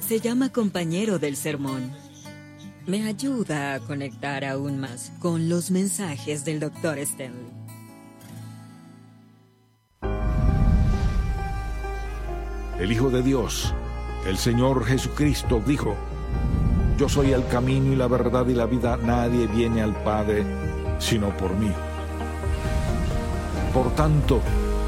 se llama compañero del sermón. Me ayuda a conectar aún más con los mensajes del Dr. Stanley. El Hijo de Dios, el Señor Jesucristo, dijo: Yo soy el camino y la verdad y la vida. Nadie viene al Padre sino por mí. Por tanto,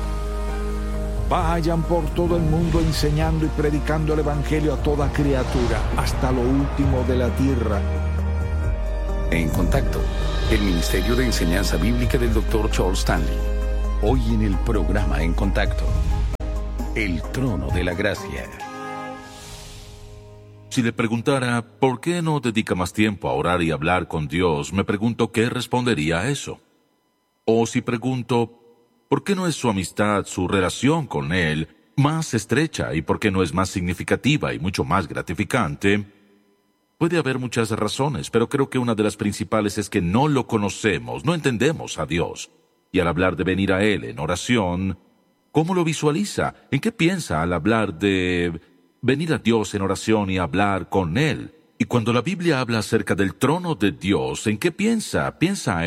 vayan por todo el mundo enseñando y predicando el Evangelio a toda criatura, hasta lo último de la tierra. En Contacto, el Ministerio de Enseñanza Bíblica del Dr. Charles Stanley. Hoy en el programa En Contacto, el trono de la gracia. Si le preguntara ¿por qué no dedica más tiempo a orar y hablar con Dios?, me pregunto qué respondería a eso. O si pregunto ¿por qué no es su amistad, su relación con Él, más estrecha y por qué no es más significativa y mucho más gratificante? Puede haber muchas razones, pero creo que una de las principales es que no lo conocemos, no entendemos a Dios. Y al hablar de venir a Él en oración, ¿cómo lo visualiza? ¿En qué piensa al hablar de venir a Dios en oración y hablar con Él? Y cuando la Biblia habla acerca del trono de Dios, ¿en qué piensa? ¿Piensa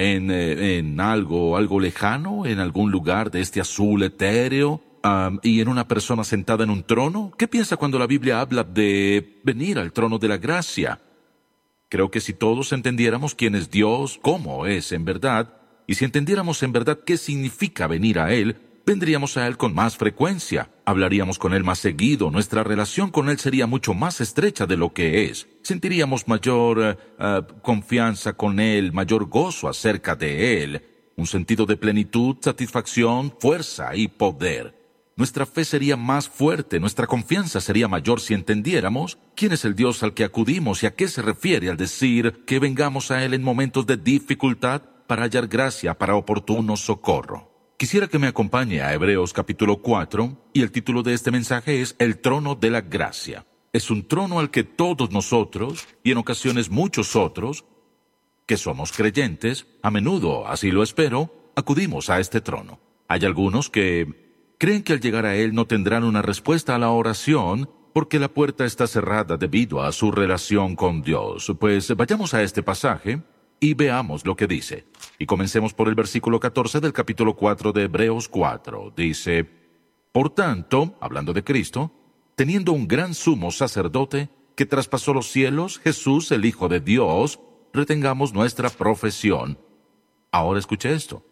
en algo lejano, en algún lugar de este azul etéreo, y en una persona sentada en un trono? ¿Qué piensa cuando la Biblia habla de venir al trono de la gracia? Creo que si todos entendiéramos quién es Dios, cómo es en verdad, y si entendiéramos en verdad qué significa venir a Él, vendríamos a Él con más frecuencia, hablaríamos con Él más seguido, nuestra relación con Él sería mucho más estrecha de lo que es. Sentiríamos mayor confianza con Él, mayor gozo acerca de Él, un sentido de plenitud, satisfacción, fuerza y poder. Nuestra fe sería más fuerte, nuestra confianza sería mayor si entendiéramos quién es el Dios al que acudimos y a qué se refiere al decir que vengamos a Él en momentos de dificultad para hallar gracia, para oportuno socorro. Quisiera que me acompañe a Hebreos capítulo 4, y el título de este mensaje es El trono de la gracia. Es un trono al que todos nosotros, y en ocasiones muchos otros, que somos creyentes, a menudo, así lo espero, acudimos a este trono. Hay algunos que creen que al llegar a Él no tendrán una respuesta a la oración porque la puerta está cerrada debido a su relación con Dios. Pues vayamos a este pasaje y veamos lo que dice. Y comencemos por el versículo 14 del capítulo 4 de Hebreos 4. Dice: Por tanto, hablando de Cristo, teniendo un gran sumo sacerdote que traspasó los cielos, Jesús, el Hijo de Dios, retengamos nuestra profesión. Ahora escuche esto.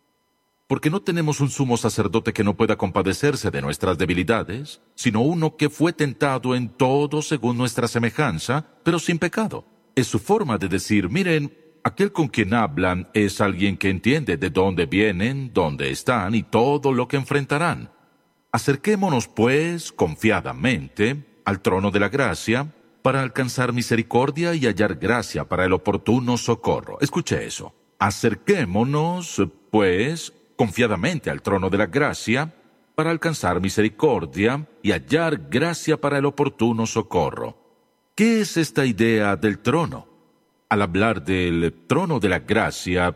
Porque no tenemos un sumo sacerdote que no pueda compadecerse de nuestras debilidades, sino uno que fue tentado en todo según nuestra semejanza, pero sin pecado. Es su forma de decir: miren, aquel con quien hablan es alguien que entiende de dónde vienen, dónde están y todo lo que enfrentarán. Acerquémonos, pues, confiadamente al trono de la gracia para alcanzar misericordia y hallar gracia para el oportuno socorro. Escuche eso. Acerquémonos, pues, confiadamente al trono de la gracia para alcanzar misericordia y hallar gracia para el oportuno socorro. ¿Qué es esta idea del trono? Al hablar del trono de la gracia,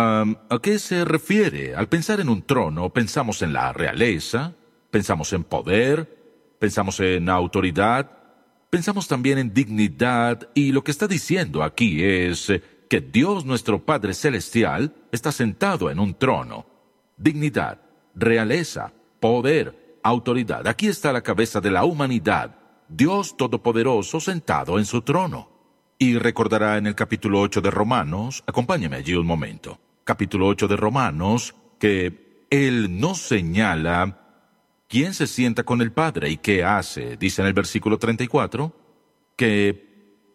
¿a qué se refiere? Al pensar en un trono, pensamos en la realeza, pensamos en poder, pensamos en autoridad, pensamos también en dignidad, y lo que está diciendo aquí es que Dios nuestro Padre Celestial está sentado en un trono. Dignidad, realeza, poder, autoridad. Aquí está la cabeza de la humanidad, Dios Todopoderoso sentado en su trono. Y recordará en el capítulo 8 de Romanos, acompáñeme allí un momento, capítulo 8 de Romanos, que Él nos señala quién se sienta con el Padre y qué hace. Dice en el versículo 34 que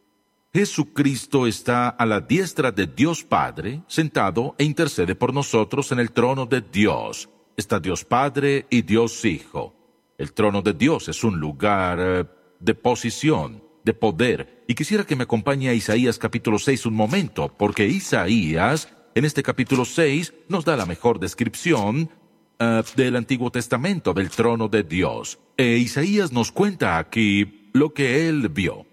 Jesucristo está a la diestra de Dios Padre, sentado e intercede por nosotros en el trono de Dios. Está Dios Padre y Dios Hijo. El trono de Dios es un lugar de posición, de poder. Y quisiera que me acompañe a Isaías capítulo 6 un momento, porque Isaías, en este capítulo 6, nos da la mejor descripción del Antiguo Testamento, del trono de Dios. Isaías nos cuenta aquí lo que él vio.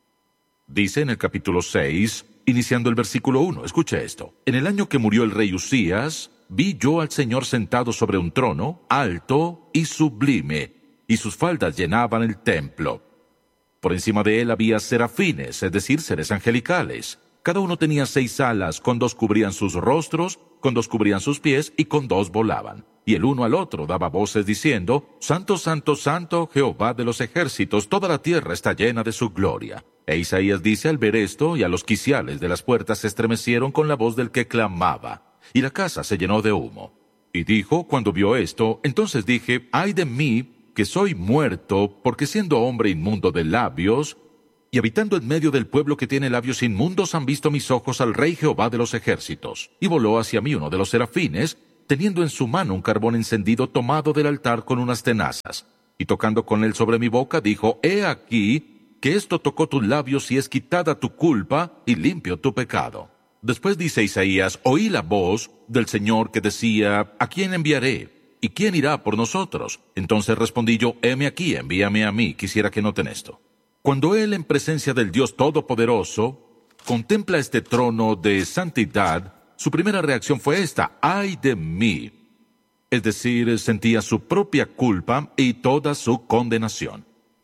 Dice en el capítulo 6, iniciando el versículo 1, escuche esto. En el año que murió el rey Usías, vi yo al Señor sentado sobre un trono, alto y sublime, y sus faldas llenaban el templo. Por encima de él había serafines, es decir, seres angelicales. Cada uno tenía 6 alas, con 2 cubrían sus rostros, con 2 cubrían sus pies, y con 2 volaban. Y el uno al otro daba voces diciendo, Santo, Santo, Santo, Jehová de los ejércitos, toda la tierra está llena de su gloria. E Isaías dice al ver esto, y a los quiciales de las puertas se estremecieron con la voz del que clamaba, y la casa se llenó de humo. Y dijo, cuando vio esto, entonces dije, ay de mí, que soy muerto, porque siendo hombre inmundo de labios, y habitando en medio del pueblo que tiene labios inmundos, han visto mis ojos al Rey Jehová de los ejércitos. Y voló hacia mí uno de los serafines, teniendo en su mano un carbón encendido tomado del altar con unas tenazas. Y tocando con él sobre mi boca, dijo, he aquí, que esto tocó tus labios y es quitada tu culpa y limpio tu pecado. Después dice Isaías, oí la voz del Señor que decía, ¿a quién enviaré? ¿Y quién irá por nosotros? Entonces respondí yo, heme aquí, envíame a mí. Quisiera que noten esto. Cuando él, en presencia del Dios Todopoderoso, contempla este trono de santidad, su primera reacción fue esta, ¡ay de mí! Es decir, sentía su propia culpa y toda su condenación.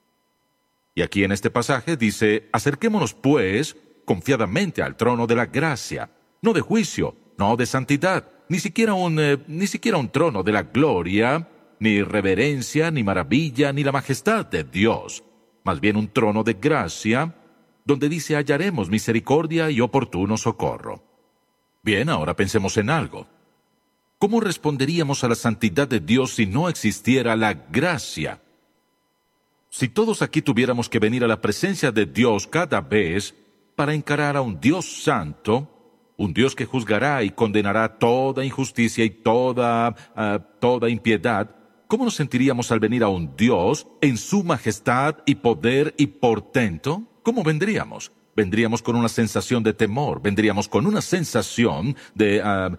Y aquí en este pasaje dice, acerquémonos pues confiadamente al trono de la gracia, no de juicio, no de santidad, ni siquiera un trono de la gloria, ni reverencia, ni maravilla, ni la majestad de Dios, más bien un trono de gracia, donde dice hallaremos misericordia y oportuno socorro. Bien, ahora pensemos en algo. ¿Cómo responderíamos a la santidad de Dios si no existiera la gracia? Si todos aquí tuviéramos que venir a la presencia de Dios cada vez para encarar a un Dios santo, un Dios que juzgará y condenará toda injusticia y toda impiedad, ¿cómo nos sentiríamos al venir a un Dios en su majestad y poder y portento? ¿Cómo vendríamos? Vendríamos con una sensación de temor, vendríamos con una sensación de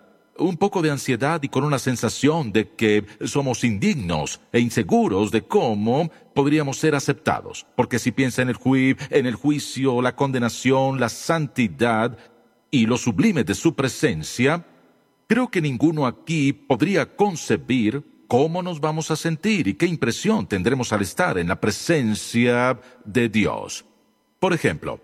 un poco de ansiedad y con una sensación de que somos indignos e inseguros de cómo podríamos ser aceptados. Porque si piensa en el juicio, la condenación, la santidad y lo sublime de su presencia, creo que ninguno aquí podría concebir cómo nos vamos a sentir y qué impresión tendremos al estar en la presencia de Dios. Por ejemplo,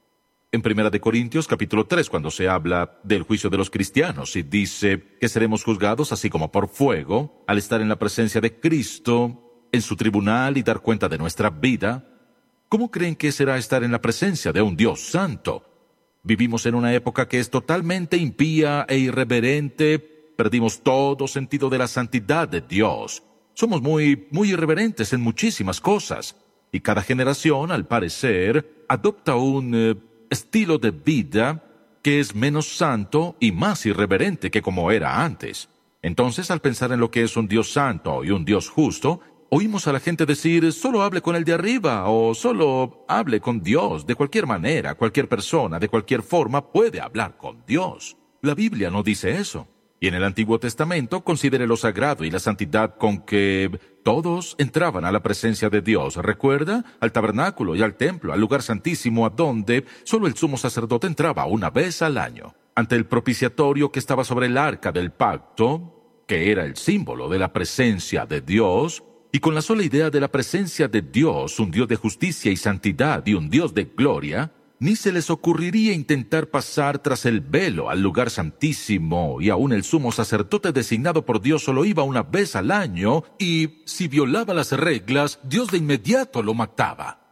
en 1 Corintios capítulo 3, cuando se habla del juicio de los cristianos y dice que seremos juzgados así como por fuego, al estar en la presencia de Cristo, en su tribunal y dar cuenta de nuestra vida, ¿cómo creen que será estar en la presencia de un Dios santo? Vivimos en una época que es totalmente impía e irreverente, perdimos todo sentido de la santidad de Dios. Somos muy irreverentes en muchísimas cosas, y cada generación, al parecer, adopta un estilo de vida que es menos santo y más irreverente que como era antes. Entonces, al pensar en lo que es un Dios santo y un Dios justo, oímos a la gente decir, solo hable con el de arriba, o solo hable con Dios. De cualquier manera, cualquier persona, de cualquier forma, puede hablar con Dios. La Biblia no dice eso. Y en el Antiguo Testamento considere lo sagrado y la santidad con que todos entraban a la presencia de Dios. ¿Recuerda? Al tabernáculo y al templo, al lugar santísimo, a donde solo el sumo sacerdote entraba una vez al año. Ante el propiciatorio que estaba sobre el arca del pacto, que era el símbolo de la presencia de Dios, y con la sola idea de la presencia de Dios, un Dios de justicia y santidad y un Dios de gloria, ni se les ocurriría intentar pasar tras el velo al lugar santísimo, y aún el sumo sacerdote designado por Dios solo iba una vez al año, y si violaba las reglas, Dios de inmediato lo mataba.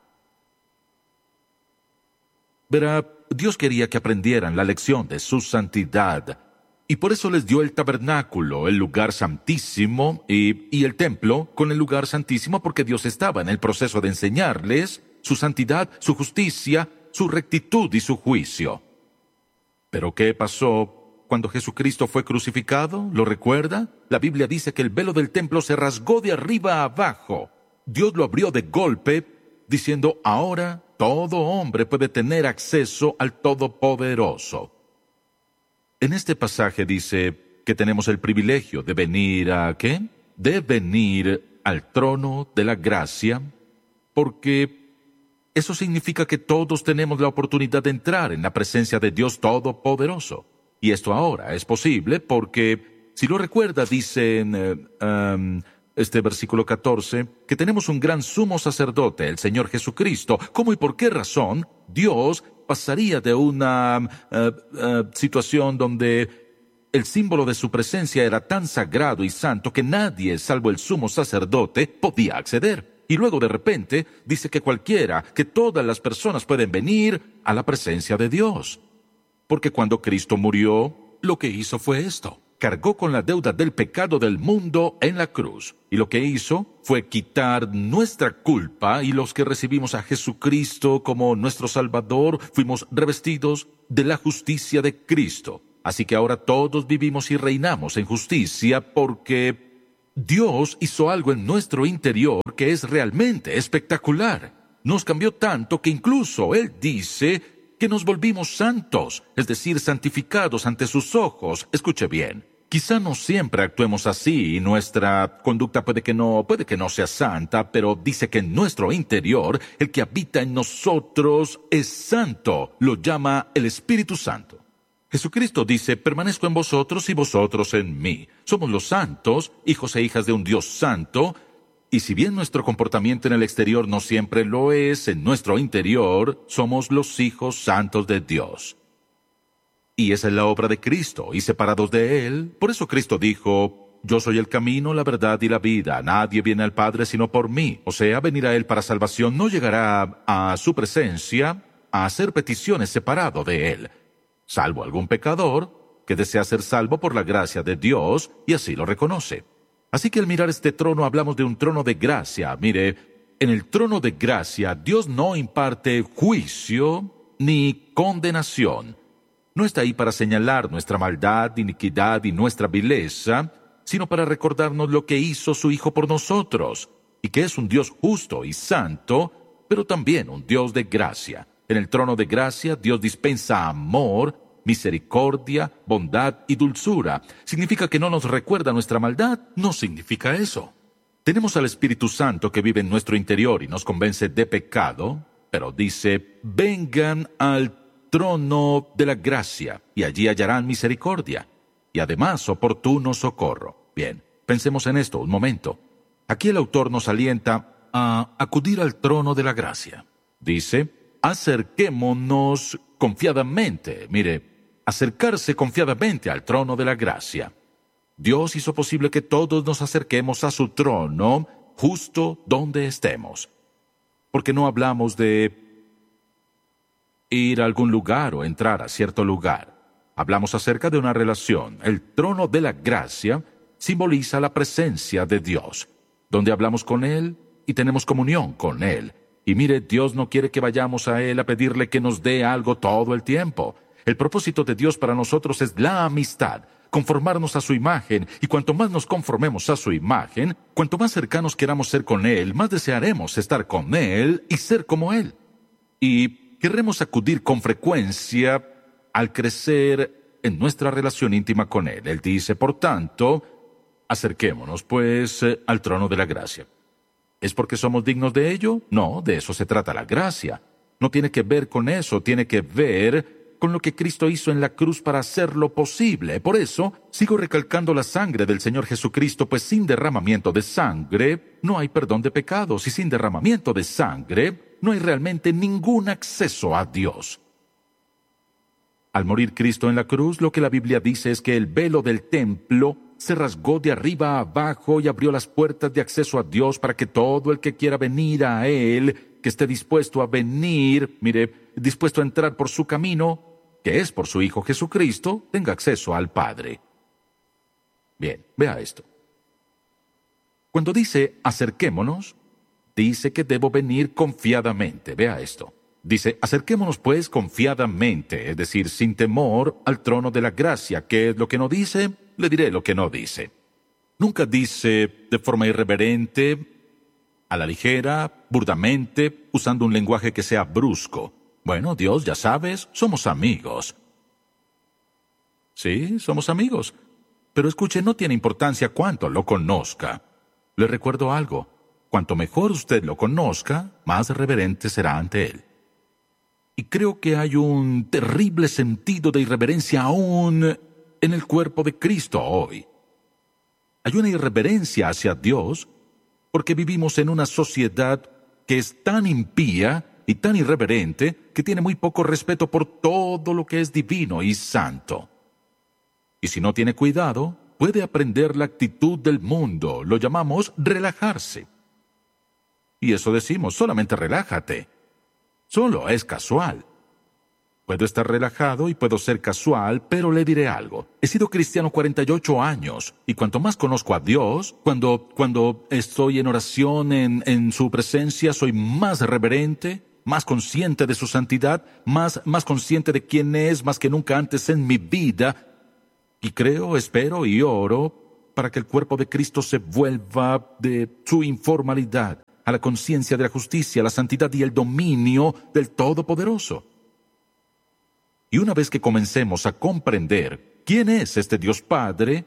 Verá, Dios quería que aprendieran la lección de su santidad, y por eso les dio el tabernáculo, el lugar santísimo, y el templo con el lugar santísimo, porque Dios estaba en el proceso de enseñarles su santidad, su justicia, su rectitud y su juicio. ¿Pero qué pasó cuando Jesucristo fue crucificado? ¿Lo recuerda? La Biblia dice que el velo del templo se rasgó de arriba a abajo. Dios lo abrió de golpe, diciendo, ahora todo hombre puede tener acceso al Todopoderoso. En este pasaje dice que tenemos el privilegio de venir ¿a qué? De venir al trono de la gracia, porque eso significa que todos tenemos la oportunidad de entrar en la presencia de Dios Todopoderoso. Y esto ahora es posible porque, si lo recuerda, dice este versículo 14, que tenemos un gran sumo sacerdote, el Señor Jesucristo. ¿Cómo y por qué razón Dios pasaría de una situación donde el símbolo de su presencia era tan sagrado y santo que nadie, salvo el sumo sacerdote, podía acceder? Y luego de repente dice que cualquiera, que todas las personas pueden venir a la presencia de Dios. Porque cuando Cristo murió, lo que hizo fue esto: cargó con la deuda del pecado del mundo en la cruz. Y lo que hizo fue quitar nuestra culpa, y los que recibimos a Jesucristo como nuestro Salvador fuimos revestidos de la justicia de Cristo. Así que ahora todos vivimos y reinamos en justicia porque Dios hizo algo en nuestro interior que es realmente espectacular. Nos cambió tanto que incluso Él dice que nos volvimos santos, es decir, santificados ante sus ojos. Escuche bien, quizá no siempre actuemos así y nuestra conducta puede que no sea santa, pero dice que en nuestro interior, el que habita en nosotros es santo. Lo llama el Espíritu Santo. Jesucristo dice: permanezco en vosotros y vosotros en mí. Somos los santos, hijos e hijas de un Dios santo, y si bien nuestro comportamiento en el exterior no siempre lo es, en nuestro interior somos los hijos santos de Dios. Y esa es la obra de Cristo, y separados de Él, por eso Cristo dijo: yo soy el camino, la verdad y la vida. Nadie viene al Padre sino por mí. O sea, venir a Él para salvación no llegará a su presencia a hacer peticiones separado de Él, salvo algún pecador que desea ser salvo por la gracia de Dios y así lo reconoce. Así que al mirar este trono hablamos de un trono de gracia. Mire, en el trono de gracia Dios no imparte juicio ni condenación. No está ahí para señalar nuestra maldad, iniquidad y nuestra vileza, sino para recordarnos lo que hizo su Hijo por nosotros, y que es un Dios justo y santo, pero también un Dios de gracia. En el trono de gracia Dios dispensa amor, misericordia, bondad y dulzura. ¿Significa que no nos recuerda nuestra maldad? No significa eso. Tenemos al Espíritu Santo que vive en nuestro interior y nos convence de pecado, pero dice: vengan al trono de la gracia y allí hallarán misericordia y además oportuno socorro. Bien, pensemos en esto un momento. Aquí el autor nos alienta a acudir al trono de la gracia. Dice: acerquémonos confiadamente. Mire, acercarse confiadamente al trono de la gracia. Dios hizo posible que todos nos acerquemos a su trono justo donde estemos. Porque no hablamos de ir a algún lugar o entrar a cierto lugar. Hablamos acerca de una relación. El trono de la gracia simboliza la presencia de Dios, donde hablamos con Él y tenemos comunión con Él. Y mire, Dios no quiere que vayamos a Él a pedirle que nos dé algo todo el tiempo. El propósito de Dios para nosotros es la amistad, conformarnos a su imagen, y cuanto más nos conformemos a su imagen, cuanto más cercanos queramos ser con Él, más desearemos estar con Él y ser como Él. Y querremos acudir con frecuencia al crecer en nuestra relación íntima con Él. Él dice, por tanto, acerquémonos, pues, al trono de la gracia. ¿Es porque somos dignos de ello? No, de eso se trata la gracia. No tiene que ver con eso, tiene que ver con lo que Cristo hizo en la cruz para hacerlo posible. Por eso, sigo recalcando la sangre del Señor Jesucristo, pues sin derramamiento de sangre no hay perdón de pecados, y sin derramamiento de sangre no hay realmente ningún acceso a Dios. Al morir Cristo en la cruz, lo que la Biblia dice es que el velo del templo se rasgó de arriba a abajo y abrió las puertas de acceso a Dios para que todo el que quiera venir a Él, que esté dispuesto a venir, dispuesto a entrar por su camino, que es por su Hijo Jesucristo, tenga acceso al Padre. Bien, vea esto. Cuando dice acerquémonos, dice que debo venir confiadamente. Vea esto. Dice, acerquémonos pues confiadamente, es decir, sin temor, al trono de la gracia. ¿Qué es lo que no dice? Le diré lo que no dice. Nunca dice de forma irreverente, a la ligera, burdamente, usando un lenguaje que sea brusco. Bueno, Dios, ya sabes, somos amigos. Sí, somos amigos. Pero escuche, no tiene importancia cuánto lo conozca. Le recuerdo algo. Cuanto mejor usted lo conozca, más reverente será ante Él. Y creo que hay un terrible sentido de irreverencia aún en el cuerpo de Cristo hoy. Hay una irreverencia hacia Dios porque vivimos en una sociedad que es tan impía y tan irreverente que tiene muy poco respeto por todo lo que es divino y santo. Y si no tiene cuidado, puede aprender la actitud del mundo. Lo llamamos relajarse. Y eso decimos, solamente relájate. Solo es casual. Puedo estar relajado y puedo ser casual, pero le diré algo. He sido cristiano 48 años, y cuanto más conozco a Dios, cuando estoy en oración en su presencia, soy más reverente, más consciente de su santidad, más consciente de quién es, más que nunca antes en mi vida. Y creo, espero y oro para que el cuerpo de Cristo se vuelva de su informalidad a la conciencia de la justicia, la santidad y el dominio del Todopoderoso. Y una vez que comencemos a comprender quién es este Dios Padre,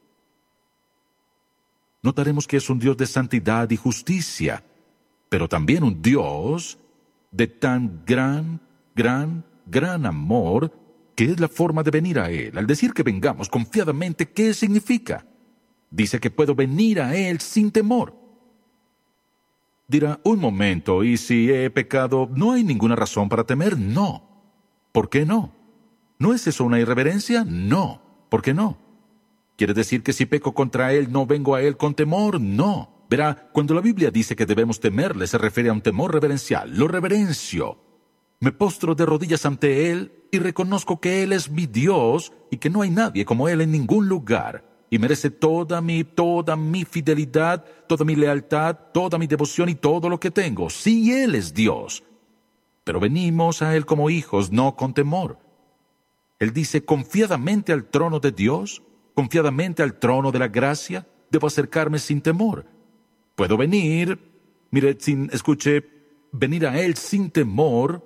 notaremos que es un Dios de santidad y justicia, pero también un Dios de tan gran amor, que es la forma de venir a Él. Al decir que vengamos confiadamente, ¿qué significa? Dice que puedo venir a Él sin temor. Dirá, un momento, ¿y si he pecado, no hay ninguna razón para temer? No. ¿Por qué no? ¿No es eso una irreverencia? No. ¿Por qué no? ¿Quiere decir que si peco contra Él no vengo a Él con temor? No. Verá, cuando la Biblia dice que debemos temerle, se refiere a un temor reverencial. Lo reverencio. Me postro de rodillas ante Él y reconozco que Él es mi Dios y que no hay nadie como Él en ningún lugar. Y merece toda mi fidelidad, toda mi lealtad, toda mi devoción y todo lo que tengo. Sí, Él es Dios. Pero venimos a Él como hijos, no con temor. Él dice, confiadamente al trono de Dios, confiadamente al trono de la gracia, debo acercarme sin temor. Puedo venir, venir a Él sin temor,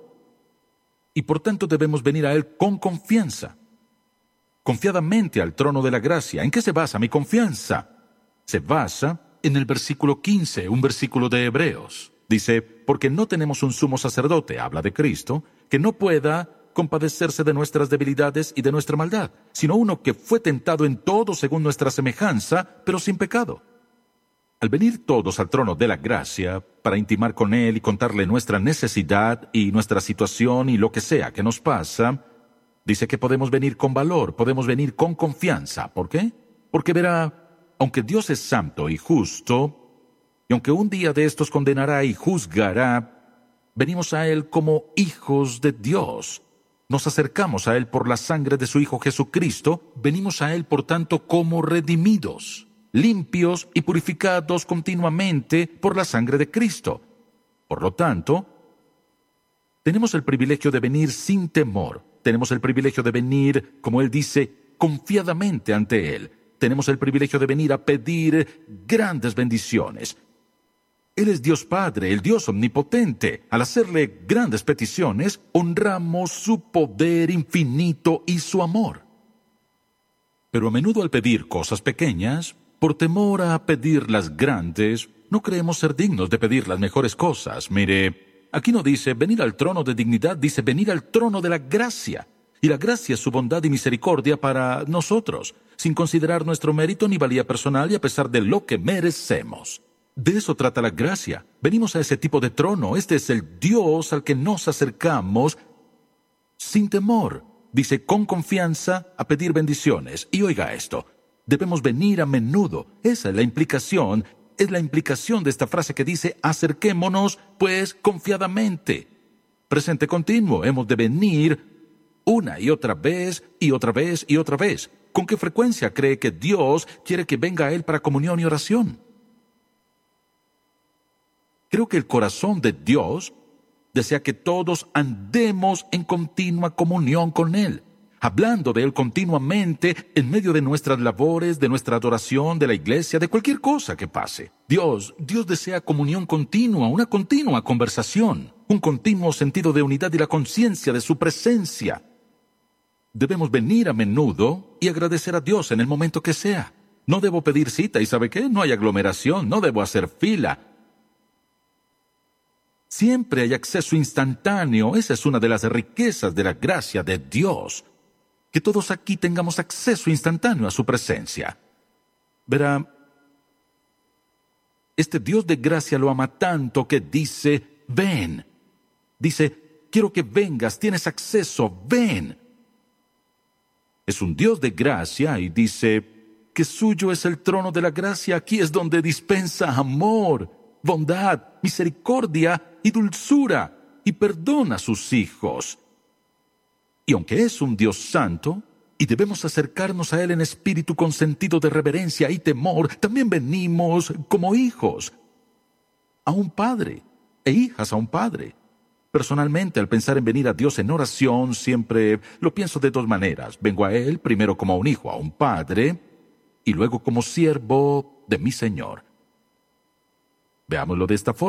y por tanto debemos venir a Él con confianza. Confiadamente al trono de la gracia. ¿En qué se basa mi confianza? Se basa en el versículo 15, un versículo de Hebreos. Dice, porque no tenemos un sumo sacerdote, habla de Cristo, que no pueda compadecerse de nuestras debilidades y de nuestra maldad, sino uno que fue tentado en todo según nuestra semejanza, pero sin pecado. Al venir todos al trono de la gracia, para intimar con Él y contarle nuestra necesidad y nuestra situación y lo que sea que nos pasa, dice que podemos venir con valor, podemos venir con confianza. ¿Por qué? Porque verá, aunque Dios es santo y justo, y aunque un día de estos condenará y juzgará, venimos a Él como hijos de Dios. Nos acercamos a Él por la sangre de su Hijo Jesucristo, venimos a Él por tanto como redimidos, limpios y purificados continuamente por la sangre de Cristo. Por lo tanto, tenemos el privilegio de venir sin temor. Tenemos el privilegio de venir, como Él dice, confiadamente ante Él. Tenemos el privilegio de venir a pedir grandes bendiciones. Él es Dios Padre, el Dios omnipotente. Al hacerle grandes peticiones, honramos su poder infinito y su amor. Pero a menudo al pedir cosas pequeñas, por temor a pedir las grandes, no creemos ser dignos de pedir las mejores cosas. Mire, aquí no dice venir al trono de dignidad, dice venir al trono de la gracia. Y la gracia es su bondad y misericordia para nosotros, sin considerar nuestro mérito ni valía personal y a pesar de lo que merecemos. De eso trata la gracia. Venimos a ese tipo de trono. Este es el Dios al que nos acercamos sin temor. Dice con confianza a pedir bendiciones. Y oiga esto, debemos venir a menudo. Esa es la implicación de esta frase que dice acerquémonos pues confiadamente. Presente continuo, hemos de venir una y otra vez y otra vez y otra vez. ¿Con qué frecuencia cree que Dios quiere que venga a Él para comunión y oración? Creo que el corazón de Dios desea que todos andemos en continua comunión con Él, hablando de Él continuamente en medio de nuestras labores, de nuestra adoración, de la iglesia, de cualquier cosa que pase. Dios desea comunión continua, una continua conversación, un continuo sentido de unidad y la conciencia de su presencia. Debemos venir a menudo y agradecer a Dios en el momento que sea. No debo pedir cita y ¿sabe qué? No hay aglomeración, no debo hacer fila. Siempre hay acceso instantáneo. Esa es una de las riquezas de la gracia de Dios. Que todos aquí tengamos acceso instantáneo a su presencia. Verá, Este Dios de gracia lo ama tanto que dice, ven. Dice, quiero que vengas, tienes acceso, ven. Es un Dios de gracia y dice que suyo es el trono de la gracia. Aquí es donde dispensa amor, bondad, misericordia y dulzura y perdona a sus hijos. Y aunque es un Dios santo, y debemos acercarnos a Él en espíritu con sentido de reverencia y temor, también venimos como hijos a un Padre e hijas a un Padre. Personalmente, al pensar en venir a Dios en oración, siempre lo pienso de dos maneras. Vengo a Él primero como un hijo, a un Padre, y luego como siervo de mi Señor. Veámoslo de esta forma.